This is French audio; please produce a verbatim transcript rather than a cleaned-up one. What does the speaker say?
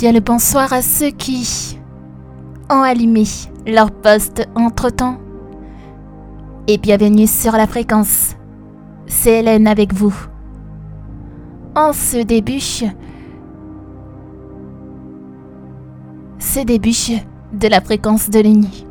Bien le bonsoir à ceux qui ont allumé leur poste entre-temps. Et bienvenue sur la fréquence. C'est Hélène avec vous. En ce début, ce début de la fréquence de l'Uni.